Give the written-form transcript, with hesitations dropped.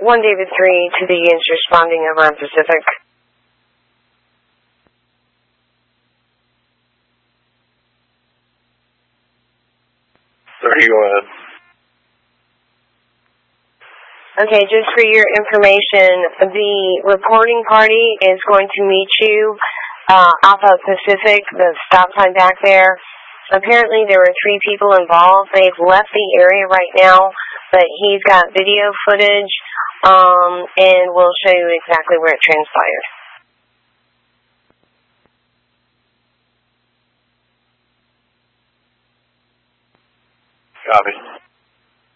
1 David 3 to the units responding over on Pacific. Sorry, go ahead. Okay, just for your information, the reporting party is going to meet you off of Pacific, the stop sign back there. Apparently there were 3 people involved. They've left the area right now, but he's got video footage, and we'll show you exactly where it transpired. Copy.